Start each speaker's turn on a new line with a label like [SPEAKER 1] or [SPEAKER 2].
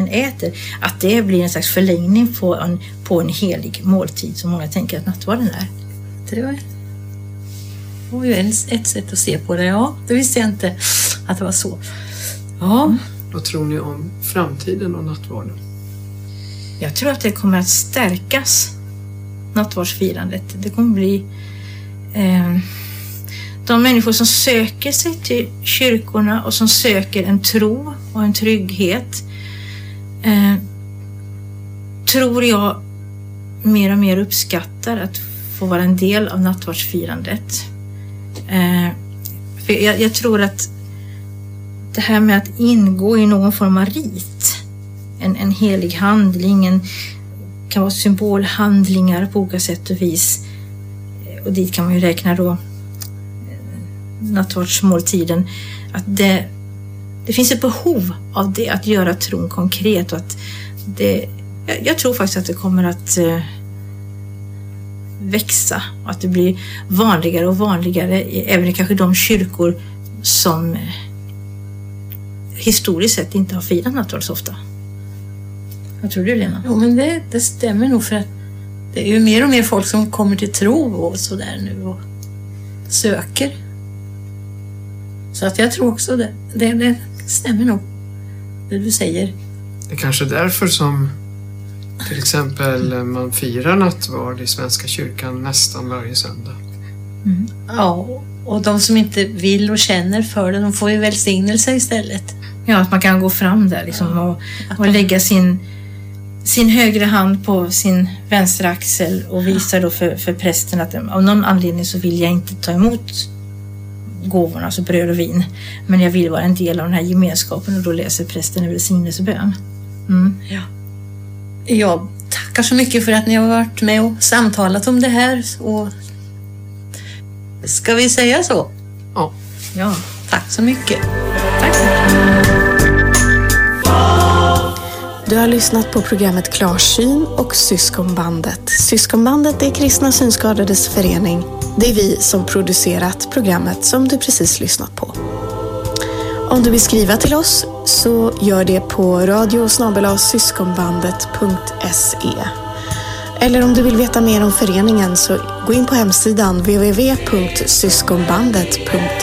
[SPEAKER 1] äter, att det blir en slags förlängning på en helig måltid som många tänker att nattvarden är.
[SPEAKER 2] Det var ju ett sätt att se på det. Ja, det visste jag inte att det var så. Ja.
[SPEAKER 3] Vad tror ni om framtiden och nattvarden?
[SPEAKER 1] Jag tror att det kommer att stärkas, nattvardsfirandet. Det kommer bli de människor som söker sig till kyrkorna och som söker en tro och en trygghet, tror jag mer och mer uppskattar att få vara en del av nattvardsfirandet. För jag tror att det här med att ingå i någon form av rit, en helig handling, kan vara symbolhandlingar på olika sätt och vis, och dit kan man ju räkna då nattvardsmåltiden, att det finns ett behov av det, att göra tron konkret, och att jag tror faktiskt att det kommer att växa och att det blir vanligare och vanligare även i kanske de kyrkor som historiskt sett inte har firat nattvard så ofta. Vad tror du, Lena?
[SPEAKER 2] Jo, men det stämmer nog, för att det är ju mer och mer folk som kommer till tro och sådär nu och söker. Så att jag tror också det stämmer nog, det du säger.
[SPEAKER 3] Det är kanske därför som till exempel man firar nattvard i Svenska kyrkan nästan varje söndag.
[SPEAKER 2] Mm. Ja, och de som inte vill och känner för det, de får ju välsignelse istället.
[SPEAKER 1] Ja, att man kan gå fram där liksom, och lägga sin högra hand på sin vänstra axel och visa då för prästen att av någon anledning så vill jag inte ta emot gåvorna, alltså bröd och vin, men jag vill vara en del av den här gemenskapen, och då läser prästen en välsignelsebön.
[SPEAKER 2] Ja. Jag tackar så mycket för att ni har varit med och samtalat om det här. Och ska vi säga så?
[SPEAKER 3] Ja.
[SPEAKER 2] Tack så mycket.
[SPEAKER 1] Tack så mycket.
[SPEAKER 4] Du har lyssnat på programmet Klarsyn och Syskonbandet. Syskonbandet är Kristna Synskadades förening. Det är vi som producerat programmet som du precis lyssnat på. Om du vill skriva till oss så gör det på radio@syskonbandet.se. Eller om du vill veta mer om föreningen så gå in på hemsidan www.syskonbandet.se.